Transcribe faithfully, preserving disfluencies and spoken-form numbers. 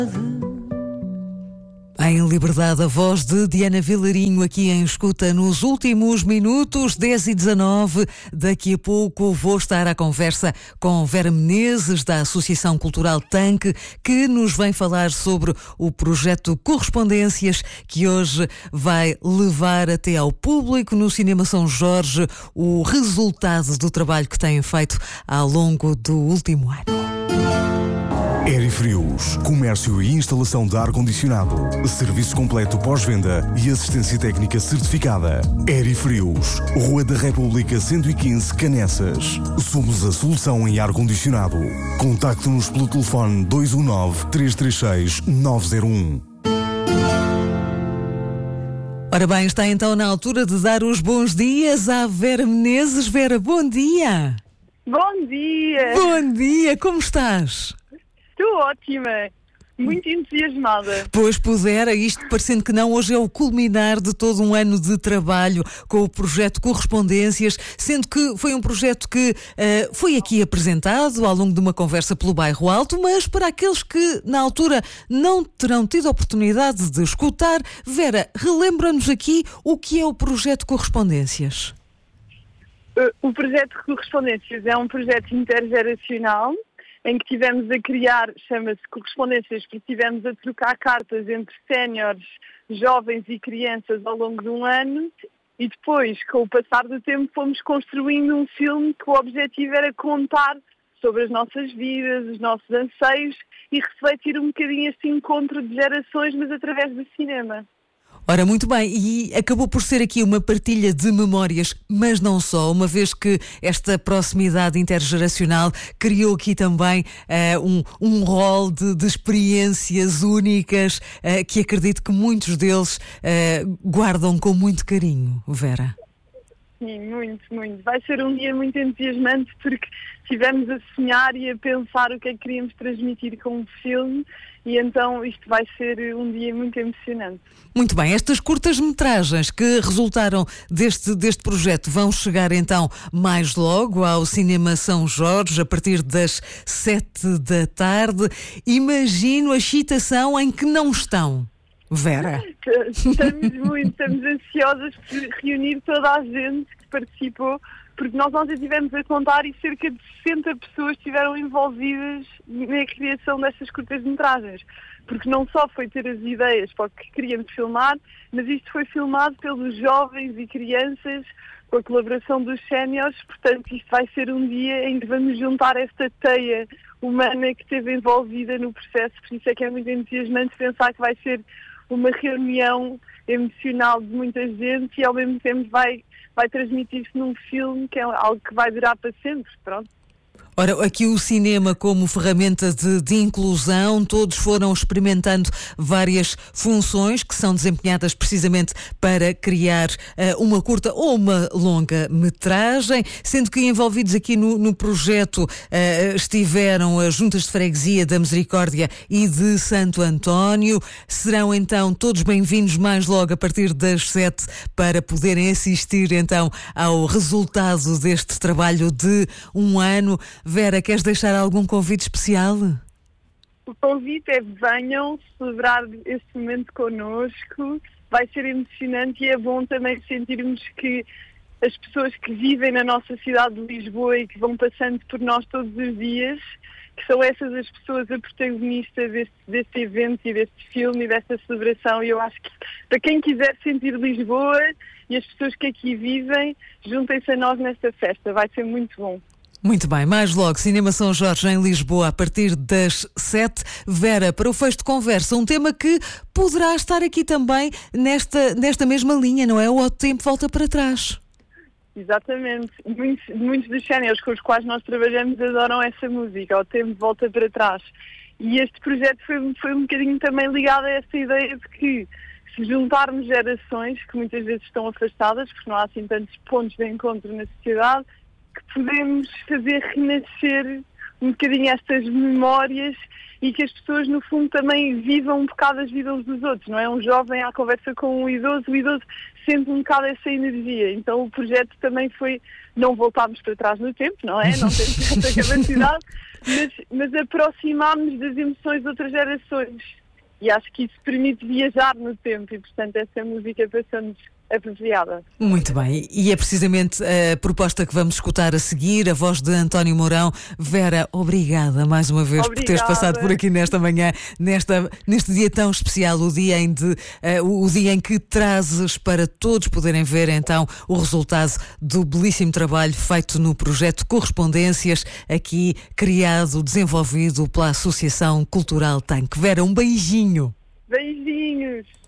Em Liberdade, a voz de Diana Vilarinho aqui em escuta nos últimos minutos, dez e dezanove. Daqui a pouco vou estar à conversa com Vera Menezes, da Associação Cultural Tanque, que nos vem falar sobre o projeto Correspondências, que hoje vai levar até ao público no Cinema São Jorge o resultado do trabalho que têm feito ao longo do último ano. Aerifrios, comércio e instalação de ar-condicionado, serviço completo pós-venda e assistência técnica certificada. Aerifrios, Rua da República cento e quinze, Canessas. Somos a solução em ar-condicionado. Contacte-nos pelo telefone dois um nove, três três seis, nove zero um. Ora bem, está então na altura de dar os bons dias à Vera Menezes. Vera, bom dia! Bom dia! Bom dia, como estás? Estou ótima, muito entusiasmada. Pois pudera, isto parecendo que não, hoje é o culminar de todo um ano de trabalho com o projeto Correspondências, sendo que foi um projeto que uh, foi aqui apresentado ao longo de uma conversa pelo Bairro Alto, mas para aqueles que na altura não terão tido a oportunidade de escutar, Vera, relembra-nos aqui o que é o projeto Correspondências. O projeto Correspondências é um projeto intergeracional em que tivemos a criar, chama-se Correspondências, porque tivemos a trocar cartas entre séniores, jovens e crianças ao longo de um ano e depois, com o passar do tempo, fomos construindo um filme que o objetivo era contar sobre as nossas vidas, os nossos anseios e refletir um bocadinho este encontro de gerações, mas através do cinema. Ora, muito bem, e acabou por ser aqui uma partilha de memórias, mas não só, uma vez que esta proximidade intergeracional criou aqui também uh, um, um rol de, de experiências únicas uh, que acredito que muitos deles uh, guardam com muito carinho, Vera. Sim, muito, muito. Vai ser um dia muito entusiasmante porque estivemos a sonhar e a pensar o que é que queríamos transmitir com o filme e então isto vai ser um dia muito emocionante. Muito bem, estas curtas-metragens que resultaram deste, deste projeto vão chegar então mais logo ao Cinema São Jorge a partir das sete da tarde. Imagino a excitação em que não estão. Vera. Estamos muito, estamos ansiosas por reunir toda a gente que participou, porque nós ontem estivemos a contar e cerca de sessenta pessoas estiveram envolvidas na criação destas curtas-metragens. Porque não só foi ter as ideias para o que queríamos filmar, mas isto foi filmado pelos jovens e crianças com a colaboração dos séniores, portanto isto vai ser um dia em que vamos juntar esta teia humana que esteve envolvida no processo, por isso é que é muito entusiasmante pensar que vai ser uma reunião emocional de muita gente e ao mesmo tempo vai, vai transmitir-se num filme que é algo que vai durar para sempre, pronto. Ora, aqui o cinema como ferramenta de, de inclusão, todos foram experimentando várias funções que são desempenhadas precisamente para criar uh, uma curta ou uma longa metragem, sendo que envolvidos aqui no, no projeto uh, estiveram as Juntas de Freguesia da Misericórdia e de Santo António. Serão então todos bem-vindos mais logo a partir das sete para poderem assistir então ao resultado deste trabalho de um ano. Vera, queres deixar algum convite especial? O convite é venham celebrar este momento connosco, vai ser emocionante e é bom também sentirmos que as pessoas que vivem na nossa cidade de Lisboa e que vão passando por nós todos os dias, que são essas as pessoas a protagonistas deste, deste evento e deste filme e desta celebração. E eu acho que para quem quiser sentir Lisboa e as pessoas que aqui vivem, juntem-se a nós nesta festa, vai ser muito bom. Muito bem, mais logo, Cinema São Jorge em Lisboa a partir das sete. Vera, para o fecho de conversa, um tema que poderá estar aqui também nesta, nesta mesma linha, não é? O tempo volta para trás. Exatamente. Muitos, muitos dos séniores com os quais nós trabalhamos adoram essa música, o tempo volta para trás. E este projeto foi, foi um bocadinho também ligado a essa ideia de que se juntarmos gerações que muitas vezes estão afastadas, porque não há assim tantos pontos de encontro na sociedade, que podemos fazer renascer um bocadinho estas memórias e que as pessoas, no fundo, também vivam um bocado as vidas dos outros, não é? Um jovem à conversa com um idoso, o idoso sente um bocado essa energia. Então o projeto também foi, não voltámos para trás no tempo, não é? Não temos essa capacidade, mas, mas aproximámos das emoções de outras gerações. E acho que isso permite viajar no tempo e, portanto, essa música passamos apropriada. Muito bem, e é precisamente a proposta que vamos escutar a seguir, a voz de António Mourão. Vera, obrigada mais uma vez Obrigada. por teres passado por aqui nesta manhã, nesta, neste dia tão especial, o dia, em de, uh, o dia em que trazes para todos poderem ver então o resultado do belíssimo trabalho feito no projeto Correspondências, aqui criado, desenvolvido pela Associação Cultural Tanque. Vera, um beijinho. Beijinhos.